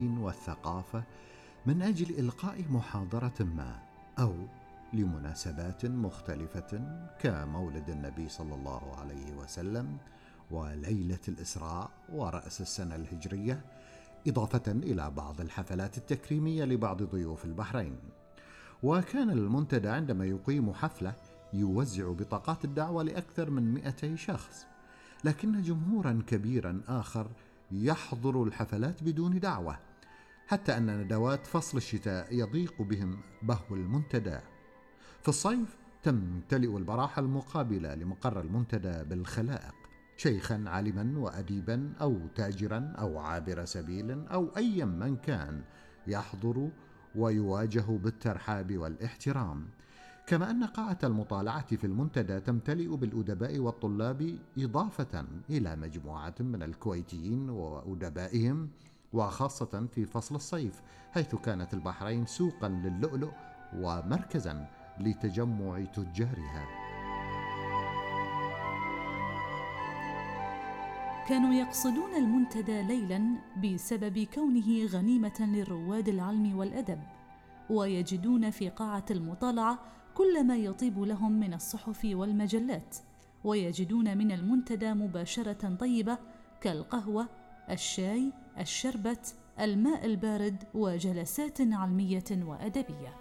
والثقافة من أجل إلقاء محاضرة ما أو لمناسبات مختلفة كمولد النبي صلى الله عليه وسلم وليلة الإسراء ورأس السنة الهجرية، إضافة إلى بعض الحفلات التكريمية لبعض ضيوف البحرين. وكان المنتدى عندما يقيم حفلة يوزع بطاقات الدعوة لأكثر من 200 شخص، لكن جمهورا كبيرا آخر يحضر الحفلات بدون دعوة، حتى أن ندوات فصل الشتاء يضيق بهم بهو المنتدى. في الصيف تمتلئ البراحة المقابلة لمقر المنتدى بالخلائق، شيخا عالما وأديبا أو تاجرا أو عابر سبيل أو أي من كان يحضر ويواجه بالترحاب والاحترام. كما أن قاعة المطالعة في المنتدى تمتلئ بالأدباء والطلاب، إضافة إلى مجموعة من الكويتيين وأدبائهم، وخاصة في فصل الصيف، حيث كانت البحرين سوقا للؤلؤ ومركزا لتجمع تجارها. كانوا يقصدون المنتدى ليلا بسبب كونه غنيمة للرواد العلم والأدب، ويجدون في قاعة المطالعة كل ما يطيب لهم من الصحف والمجلات، ويجدون من المنتدى مباشرة طيبة كالقهوة، الشاي، الشربت، الماء البارد، وجلسات علمية وأدبية.